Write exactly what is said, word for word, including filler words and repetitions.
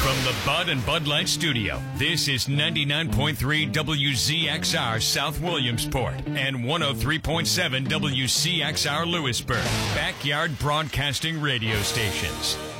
From the Bud and Bud Light Studio, this is ninety-nine point three W Z X R South Williamsport and one oh three point seven W C X R Lewisburg. Backyard Broadcasting Radio Stations.